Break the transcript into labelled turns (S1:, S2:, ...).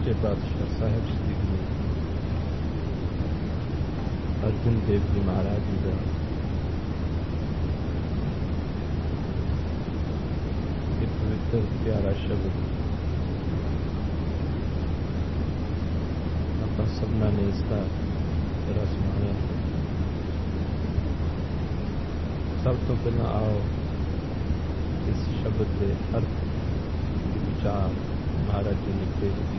S1: सच्चे पातशाह साहब श्री गुरु अर्जुन देव जी महाराज जी का एक पवित्र प्यारा शब्द ਆਪਾਂ सबना ने इसका रस माने। सब तो पहला आओ इस शब्द के अर्थ विचार महाराज जी ने प्रेरित